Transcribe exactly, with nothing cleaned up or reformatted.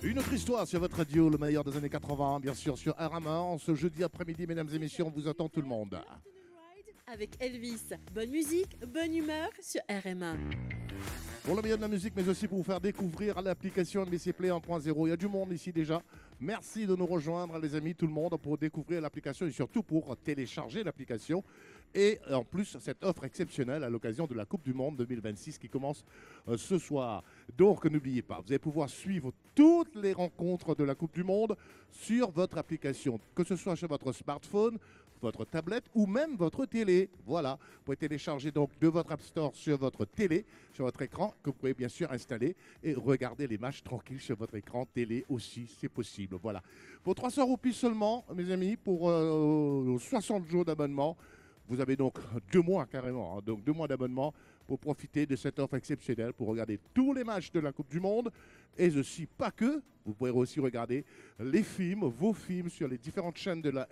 Une autre histoire sur votre radio, le meilleur des années quatre-vingts, bien sûr, sur R M un. Ce jeudi après-midi, mesdames et messieurs, on vous attend tout le monde. Avec Elvis, bonne musique, bonne humeur sur R M un. Pour le meilleur de la musique, mais aussi pour vous faire découvrir l'application M B C Play un point zéro. Il y a du monde ici déjà. Merci de nous rejoindre, les amis, tout le monde, pour découvrir l'application et surtout pour télécharger l'application. Et en plus, cette offre exceptionnelle à l'occasion de la Coupe du Monde deux mille vingt-six qui commence euh, ce soir. Donc, n'oubliez pas, vous allez pouvoir suivre toutes les rencontres de la Coupe du Monde sur votre application, que ce soit sur votre smartphone, votre tablette ou même votre télé. Voilà, vous pouvez télécharger donc de votre App Store sur votre télé, sur votre écran, que vous pouvez bien sûr installer et regarder les matchs tranquilles sur votre écran télé aussi, c'est possible. Voilà, pour trois cents roupies seulement, mes amis, pour euh, soixante jours d'abonnement. Vous avez donc deux mois carrément, hein, donc deux mois d'abonnement pour profiter de cette offre exceptionnelle, pour regarder tous les matchs de la Coupe du Monde et aussi pas que, vous pourrez aussi regarder les films, vos films sur les différentes chaînes de la